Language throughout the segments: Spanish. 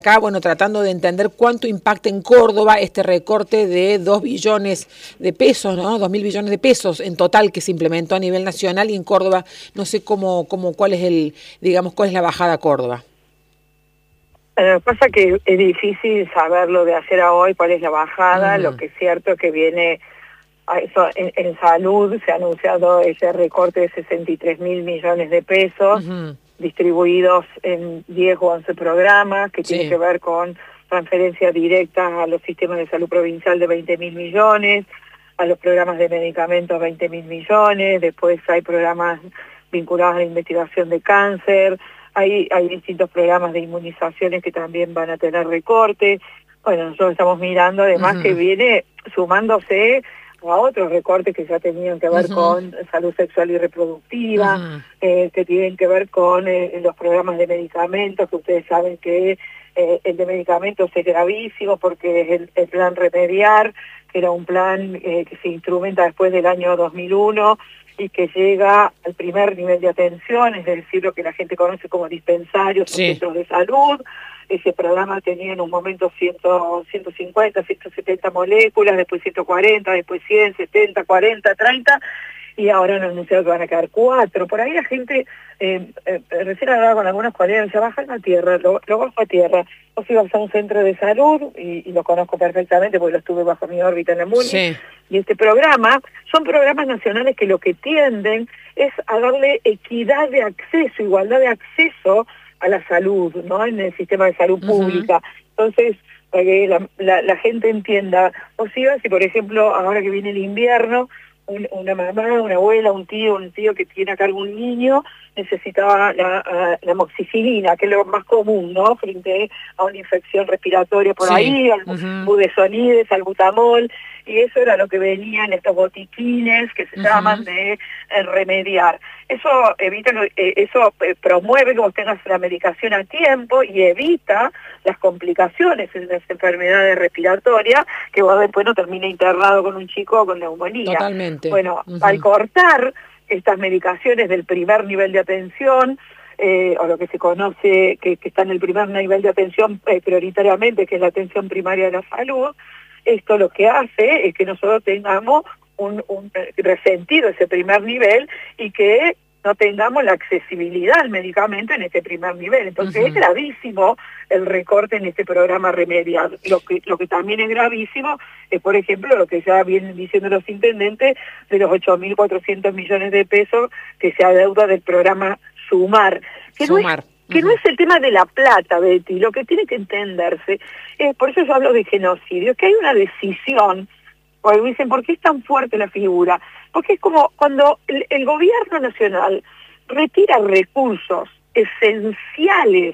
Acá, bueno, tratando de entender cuánto impacta en Córdoba este recorte de 2 billones de pesos, ¿no? 2.000 billones de pesos en total que se implementó a nivel nacional, y en Córdoba no sé cuál es cuál es la bajada a Córdoba. Pasa que es difícil saberlo de ayer a hoy, cuál es la bajada. Lo que es cierto es que viene, en salud se ha anunciado ese recorte de 63.000 millones de pesos, distribuidos en 10 o 11 programas, que tienen que ver con transferencias directas a los sistemas de salud provincial de 20.000 millones, a los programas de medicamentos 20.000 millones, después hay programas vinculados a la investigación de cáncer, hay distintos programas de inmunizaciones que también van a tener recortes. Bueno, nosotros estamos mirando además que viene sumándose a otros recortes que ya tenían que ver con salud sexual y reproductiva, que tienen que ver con los programas de medicamentos, que ustedes saben que el de medicamentos es gravísimo porque es el plan Remediar, que era un plan que se instrumenta después del año 2001 y que llega al primer nivel de atención, es decir, lo que la gente conoce como dispensarios o centros de salud. Ese programa tenía en un momento 150, 170 moléculas, después 140, después 100, 70, 40, 30, y ahora han anunciado que van a quedar 4. Por ahí la gente, recién hablaba con algunos colegas, decía, baja a tierra, lo bajo a tierra. Vos ibas a un centro de salud, y lo conozco perfectamente porque lo estuve bajo mi órbita en el MUNI, y este programa, son programas nacionales que lo que tienden es a darle equidad de acceso, igualdad de acceso a la salud, ¿no? En el sistema de salud pública. Entonces, para que la gente entienda, o sea, si por ejemplo, ahora que viene el invierno, una mamá, una abuela, un tío que tiene a cargo un niño, necesitaba la amoxicilina, que es lo más común, ¿no? Frente a una infección respiratoria por ahí, al budesonide, salbutamol, y eso era lo que venía en estos botiquines que se llaman de Remediar. Eso evita, promueve que vos tengas la medicación a tiempo y evita las complicaciones en las enfermedades respiratorias, que vos después no termine internado con un chico con neumonía. Totalmente. Bueno, al cortar estas medicaciones del primer nivel de atención, o lo que se conoce que está en el primer nivel de atención prioritariamente, que es la atención primaria de la salud, esto lo que hace es que nosotros tengamos un resentido ese primer nivel y que no tengamos la accesibilidad al medicamento en este primer nivel. Entonces es gravísimo el recorte en este programa Remediar. Lo que también es gravísimo es, por ejemplo, lo que ya vienen diciendo los intendentes de los 8.400 millones de pesos que se adeuda del programa Sumar. Que no es el tema de la plata, Betty, lo que tiene que entenderse, por eso yo hablo de genocidio, que hay una decisión. Porque dicen, ¿por qué es tan fuerte la figura? Porque es como cuando el gobierno nacional retira recursos esenciales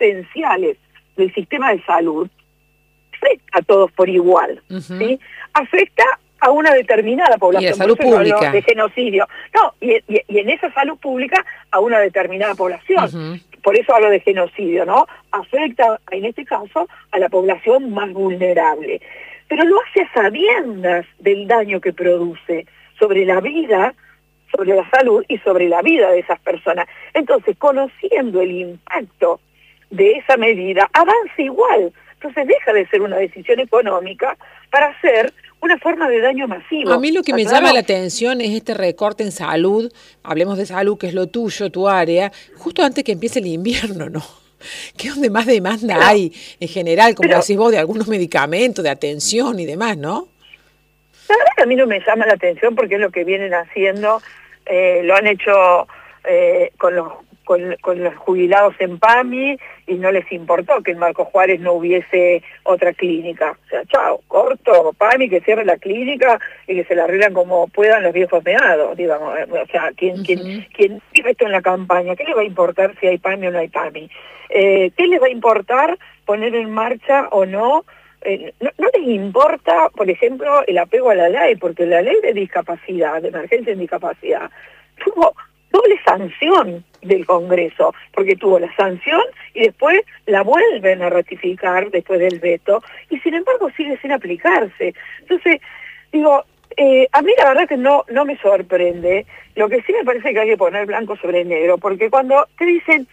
del sistema de salud, afecta a todos por igual, ¿sí? Afecta a una determinada población. Y la salud pública. De genocidio. No, y en esa salud pública a una determinada población. Por eso hablo de genocidio, ¿no? Afecta, en este caso, a la población más vulnerable. Pero lo hace a sabiendas del daño que produce sobre la vida, sobre la salud y sobre la vida de esas personas. Entonces, conociendo el impacto de esa medida, avanza igual. Entonces deja de ser una decisión económica para ser una forma de daño masivo. A mí lo que me llama la atención es este recorte en salud, hablemos de salud, que es lo tuyo, tu área, justo antes que empiece el invierno, ¿no? Que es donde más demanda hay en general, como decís vos, de algunos medicamentos, de atención y demás, ¿no? La verdad que a mí no me llama la atención porque es lo que vienen haciendo, lo han hecho con los jubilados en PAMI y no les importó que en Marco Juárez no hubiese otra clínica. O sea, chao, corto, PAMI, que cierre la clínica y que se la arreglan como puedan los viejos meados, digamos. O sea, ¿quién dice esto en la campaña? ¿Qué le va a importar si hay PAMI o no hay PAMI? ¿Qué les va a importar poner en marcha o no? No les importa, por ejemplo, el apego a la ley, porque la ley de discapacidad, de emergencia en discapacidad, tuvo doble sanción del Congreso, porque tuvo la sanción y después la vuelven a ratificar después del veto, y sin embargo sigue sin aplicarse. Entonces, digo, a mí la verdad que no me sorprende. Lo que sí me parece que hay que poner blanco sobre negro, porque cuando te dicen,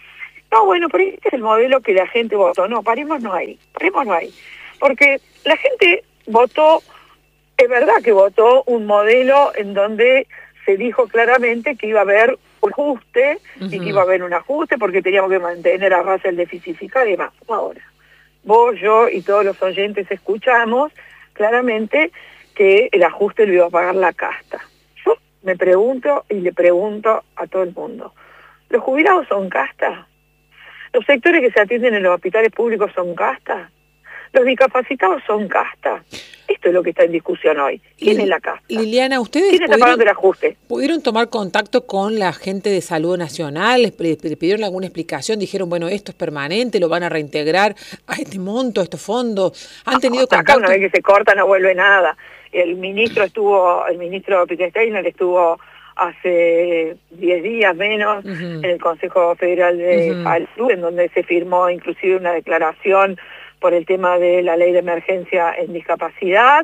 No, bueno, pero este es el modelo que la gente votó. No, paremos no hay. Porque la gente votó, es verdad que votó un modelo en donde se dijo claramente que iba a haber un ajuste, y que iba a haber un ajuste porque teníamos que mantener a raya el déficit fiscal y demás. Ahora, vos, yo y todos los oyentes escuchamos claramente que el ajuste lo iba a pagar la casta. Yo me pregunto y le pregunto a todo el mundo, ¿los jubilados son casta? ¿Los sectores que se atienden en los hospitales públicos son casta? ¿Los discapacitados son casta? Esto es lo que está en discusión hoy. ¿Quién es la casta? Liliana, ¿ustedes ¿Quién está pagando el ajuste? pudieron tomar contacto con la gente de Salud Nacional? ¿Les pidieron alguna explicación? ¿Dijeron, bueno, esto es permanente, lo van a reintegrar a este monto, a estos fondos? ¿Han tenido contacto? Acá una vez que se corta no vuelve nada. El ministro Peter Steiner estuvo hace 10 días menos en el Consejo Federal de Salud, en donde se firmó inclusive una declaración por el tema de la ley de emergencia en discapacidad,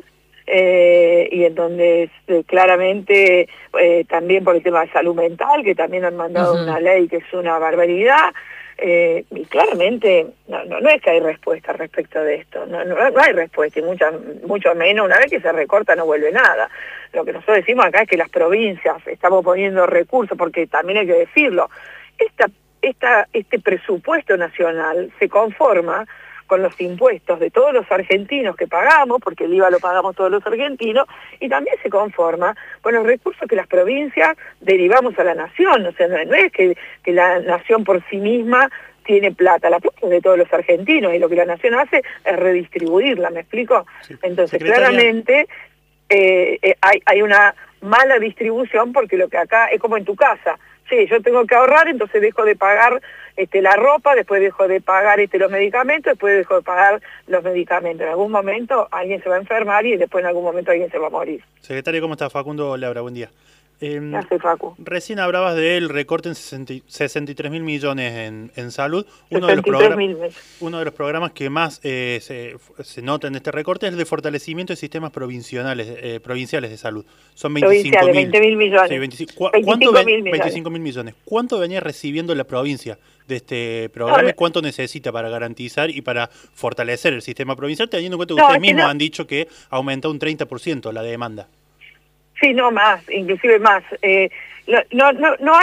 y en donde claramente también por el tema de salud mental, que también han mandado una ley que es una barbaridad, y claramente no es que hay respuesta respecto de esto, no hay respuesta, y mucho menos una vez que se recorta no vuelve nada. Lo que nosotros decimos acá es que las provincias estamos poniendo recursos, porque también hay que decirlo, este presupuesto nacional se conforma con los impuestos de todos los argentinos que pagamos, porque el IVA lo pagamos todos los argentinos, y también se conforma con los recursos que las provincias derivamos a la nación. O sea, no es que la nación por sí misma tiene plata, la plata es de todos los argentinos, y lo que la nación hace es redistribuirla, ¿me explico? Sí. Entonces, claramente hay una mala distribución, porque lo que acá es como en tu casa. Sí, yo tengo que ahorrar, entonces dejo de pagar la ropa, después dejo de pagar los medicamentos, después dejo de pagar los medicamentos. En algún momento alguien se va a enfermar y después en algún momento alguien se va a morir. Secretaria, ¿cómo está? Facundo Labra, buen día. Gracias, Facu. Recién hablabas del recorte en 63.000 millones en salud. Uno de los programas que más se nota en este recorte es el de fortalecimiento de sistemas provinciales de salud. Son 20.000 millones. Sí, 25.000 millones. ¿Cuánto venía recibiendo la provincia de este programa y cuánto necesita para garantizar y para fortalecer el sistema provincial, teniendo en cuenta que ustedes mismos han dicho que aumentó un 30% la demanda? Sí, no más, inclusive más. No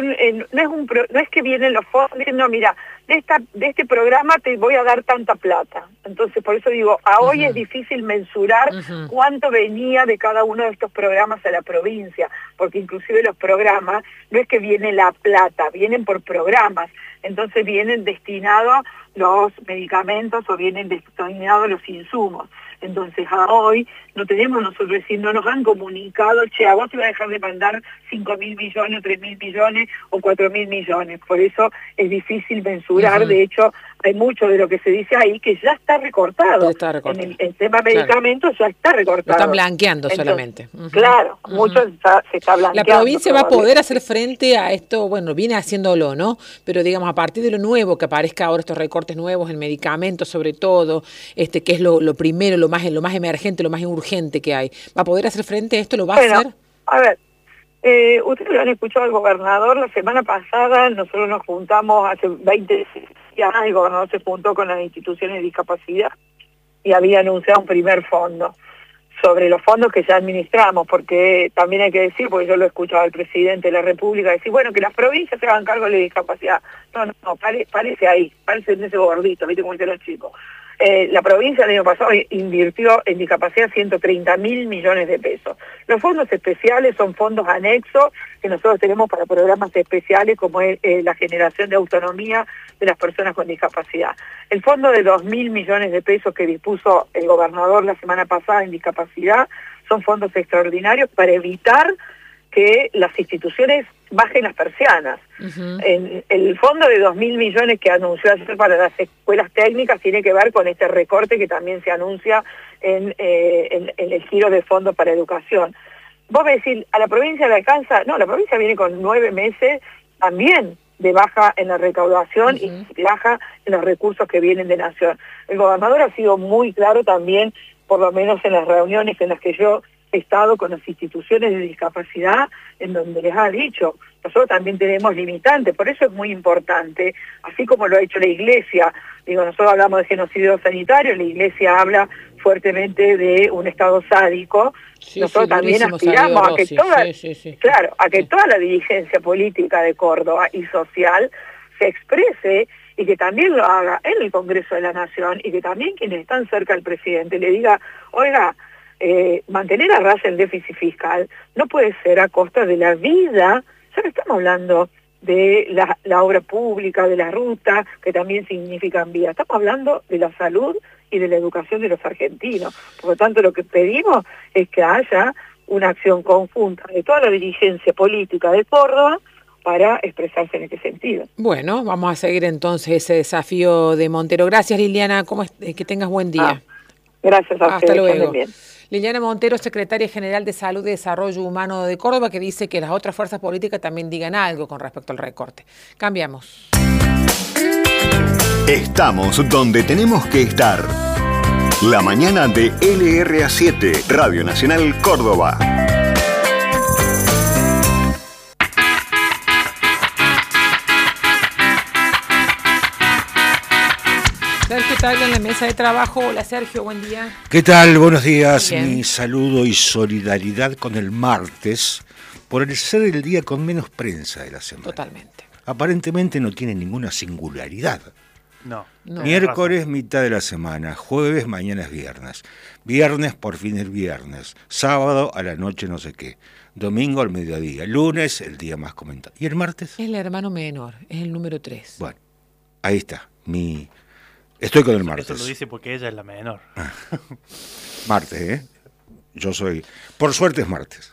es que vienen los fondos, no, mira, de este programa te voy a dar tanta plata. Entonces, por eso digo, a hoy es difícil mensurar cuánto venía de cada uno de estos programas a la provincia, porque inclusive los programas, no es que viene la plata, vienen por programas, entonces vienen destinados los medicamentos o vienen destinados los insumos. Entonces, a hoy no tenemos nosotros decir, no nos han comunicado, a vos te va a dejar de mandar 5.000 millones, 3.000 millones o 4.000 millones. Por eso es difícil mensurar. De hecho, hay mucho de lo que se dice ahí que ya está recortado. En el tema medicamentos ya está recortado. Lo están blanqueando. Entonces, solamente. Claro, mucho se está blanqueando. La provincia va a poder hacer frente a esto, bueno, viene haciéndolo, ¿no? Pero digamos, a partir de lo nuevo, que aparezca ahora estos recortes nuevos en medicamentos sobre todo, que es lo primero, lo más emergente, lo más urgente que hay. ¿Va a poder hacer frente a esto? ¿Lo va a hacer? A ver, ustedes lo han escuchado al gobernador. La semana pasada nosotros nos juntamos, hace 20 días, el gobernador se juntó con las instituciones de discapacidad y había anunciado un primer fondo sobre los fondos que ya administramos, porque también hay que decir, porque yo lo he escuchado al presidente de la República decir, bueno, que las provincias se hagan cargo de la discapacidad. No, parece ahí, parece en ese gordito, viste cómo dicen los chicos. La provincia el año pasado invirtió en discapacidad 130.000 millones de pesos. Los fondos especiales son fondos anexos que nosotros tenemos para programas especiales como es la generación de autonomía de las personas con discapacidad. El fondo de 2.000 millones de pesos que dispuso el gobernador la semana pasada en discapacidad son fondos extraordinarios para evitar que las instituciones bajen las persianas. El fondo de 2.000 millones que anunció ayer para las escuelas técnicas tiene que ver con este recorte que también se anuncia en el giro de fondo para educación. Vos me decís, ¿a la provincia le alcanza? No, la provincia viene con 9 meses también de baja en la recaudación y baja en los recursos que vienen de Nación. El gobernador ha sido muy claro también, por lo menos en las reuniones en las que yo estado con las instituciones de discapacidad, en donde les ha dicho, nosotros también tenemos limitantes, por eso es muy importante, así como lo ha hecho la Iglesia. Digo, nosotros hablamos de genocidio sanitario, la Iglesia habla fuertemente de un Estado sádico. Nosotros también aspiramos a que claro, a que toda la dirigencia política de Córdoba y social se exprese, y que también lo haga en el Congreso de la Nación, y que también quienes están cerca del presidente le diga, oiga, mantener a raya el déficit fiscal no puede ser a costa de la vida. Ya no estamos hablando de la obra pública, de la ruta, que también significan vida. Estamos hablando de la salud y de la educación de los argentinos. Por lo tanto, lo que pedimos es que haya una acción conjunta de toda la dirigencia política de Córdoba para expresarse en este sentido. Bueno, vamos a seguir entonces ese desafío de Montero. Gracias, Liliana. Que tengas buen día. Gracias a ustedes. Hasta luego. Bien. Liliana Montero, secretaria general de Salud y Desarrollo Humano de Córdoba, que dice que las otras fuerzas políticas también digan algo con respecto al recorte. Cambiamos. Estamos donde tenemos que estar. La mañana de LRA7, Radio Nacional Córdoba. Sergio Tagle en la mesa de trabajo. Hola Sergio, buen día. ¿Qué tal? Buenos días. Mi saludo y solidaridad con el martes por el ser el día con menos prensa de la semana. Totalmente. Aparentemente no tiene ninguna singularidad. No. Miércoles, mitad de la semana. Jueves, mañana es viernes. Viernes, por fin es viernes. Sábado, a la noche no sé qué. Domingo, al mediodía. Lunes, el día más comentado. ¿Y el martes? Es el hermano menor, es el número 3. Bueno, ahí está. Estoy con el martes. Eso lo dice porque ella es la menor. Martes, ¿eh? Yo soy... Por suerte es martes.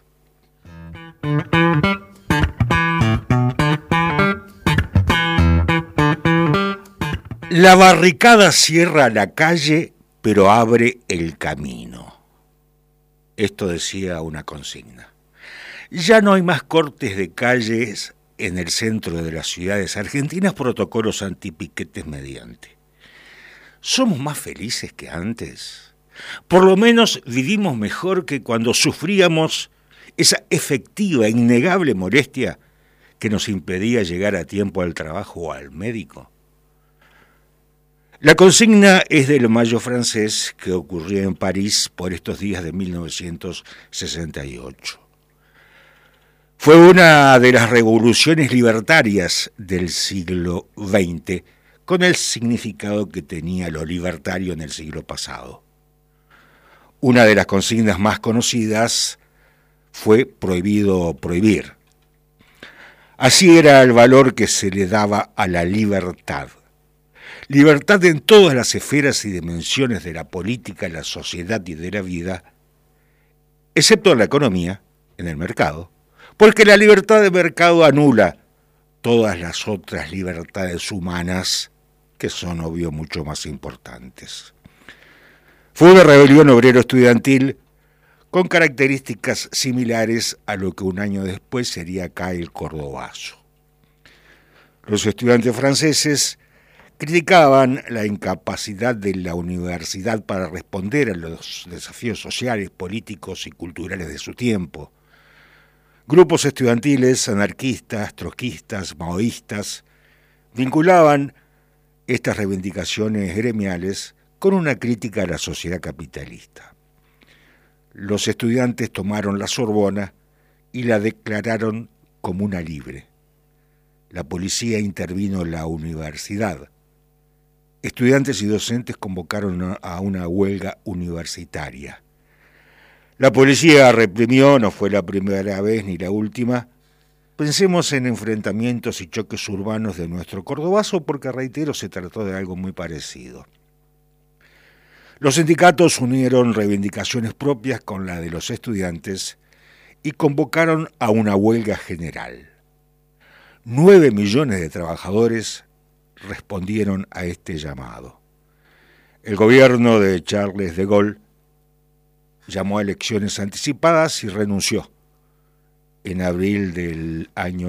La barricada cierra la calle, pero abre el camino. Esto decía una consigna. Ya no hay más cortes de calles en el centro de las ciudades argentinas, protocolos antipiquetes mediante. ¿Somos más felices que antes? Por lo menos vivimos mejor que cuando sufríamos esa efectiva e innegable molestia que nos impedía llegar a tiempo al trabajo o al médico. La consigna es del Mayo francés que ocurrió en París por estos días de 1968. Fue una de las revoluciones libertarias del siglo XX, con el significado que tenía lo libertario en el siglo pasado. Una de las consignas más conocidas fue prohibido prohibir. Así era el valor que se le daba a la libertad. Libertad en todas las esferas y dimensiones de la política, la sociedad y de la vida, excepto en la economía, en el mercado, porque la libertad de mercado anula todas las otras libertades humanas que son, obvio, mucho más importantes. Fue una rebelión obrero-estudiantil con características similares a lo que un año después sería acá el Cordobazo. Los estudiantes franceses criticaban la incapacidad de la universidad para responder a los desafíos sociales, políticos y culturales de su tiempo. Grupos estudiantiles, anarquistas, trotskistas, maoístas, vinculaban estas reivindicaciones gremiales con una crítica a la sociedad capitalista. Los estudiantes tomaron la Sorbona y la declararon comuna libre. La policía intervino en la universidad. Estudiantes y docentes convocaron a una huelga universitaria. La policía reprimió, no fue la primera vez ni la última. Pensemos en enfrentamientos y choques urbanos de nuestro Cordobazo, porque, reitero, se trató de algo muy parecido. Los sindicatos unieron reivindicaciones propias con la de los estudiantes y convocaron a una huelga general. 9 millones de trabajadores respondieron a este llamado. El gobierno de Charles de Gaulle llamó a elecciones anticipadas y renunció en abril del año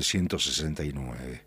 1969.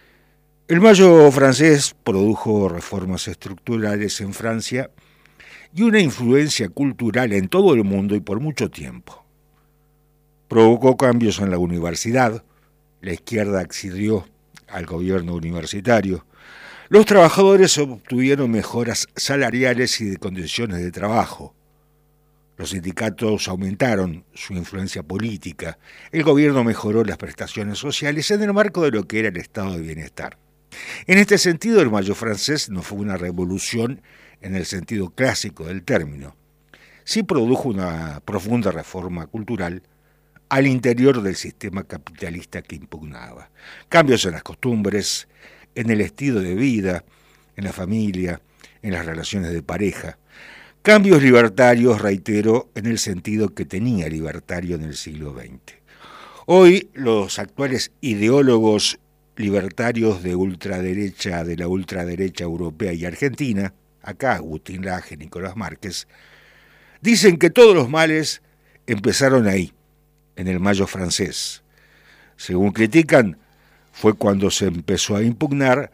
El Mayo francés produjo reformas estructurales en Francia y una influencia cultural en todo el mundo y por mucho tiempo. Provocó cambios en la universidad, la izquierda accedió al gobierno universitario, los trabajadores obtuvieron mejoras salariales y de condiciones de trabajo. Los sindicatos aumentaron su influencia política. El gobierno mejoró las prestaciones sociales en el marco de lo que era el estado de bienestar. En este sentido, el Mayo francés no fue una revolución en el sentido clásico del término. Sí produjo una profunda reforma cultural al interior del sistema capitalista que impugnaba. Cambios en las costumbres, en el estilo de vida, en la familia, en las relaciones de pareja. Cambios libertarios, reitero, en el sentido que tenía libertario en el siglo XX. Hoy los actuales ideólogos libertarios de la ultraderecha europea y argentina, acá Agustín Laje, Nicolás Márquez, dicen que todos los males empezaron ahí, en el Mayo francés. Según critican, fue cuando se empezó a impugnar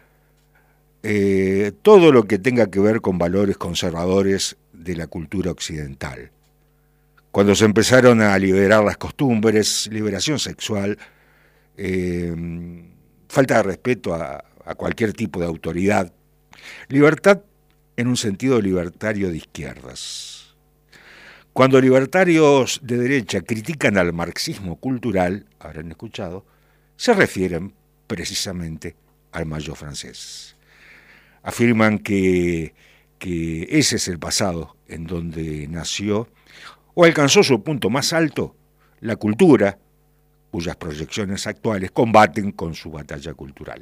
todo lo que tenga que ver con valores conservadores de la cultura occidental. Cuando se empezaron a liberar las costumbres, liberación sexual, falta de respeto a cualquier tipo de autoridad, libertad en un sentido libertario de izquierdas. Cuando libertarios de derecha critican al marxismo cultural, habrán escuchado, se refieren precisamente al Mayo francés. Afirman que ese es el pasado en donde nació o alcanzó su punto más alto la cultura, cuyas proyecciones actuales combaten con su batalla cultural.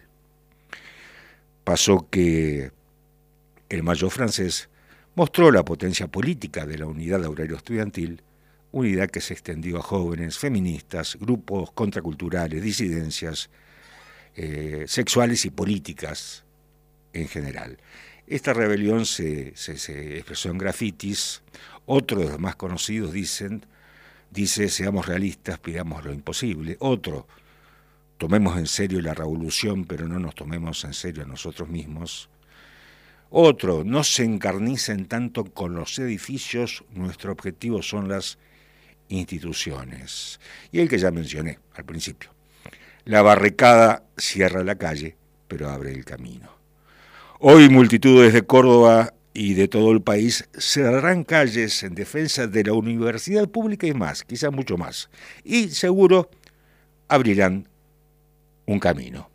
Pasó que el Mayo francés mostró la potencia política de la unidad obrero estudiantil, unidad que se extendió a jóvenes, feministas, grupos contraculturales, disidencias sexuales y políticas en general. Esta rebelión se expresó en grafitis. Otro de los más conocidos dice, seamos realistas, pidamos lo imposible. Otro, tomemos en serio la revolución, pero no nos tomemos en serio a nosotros mismos. Otro, no se encarnicen tanto con los edificios, nuestro objetivo son las instituciones. Y el que ya mencioné al principio. La barricada cierra la calle, pero abre el camino. Hoy multitudes de Córdoba y de todo el país cerrarán calles en defensa de la universidad pública y más, quizás mucho más. Y seguro abrirán un camino.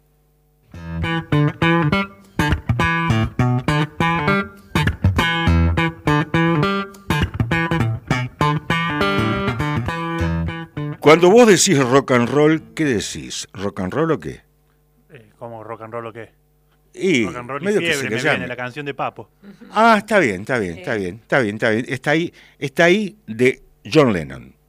Cuando vos decís rock and roll, ¿qué decís? ¿Rock and roll o qué? ¿Cómo rock and roll o qué? Y rock and roll y medio fiebre, que se me le llame. viene la canción de Papo. Ah, está bien. Está ahí de John Lennon.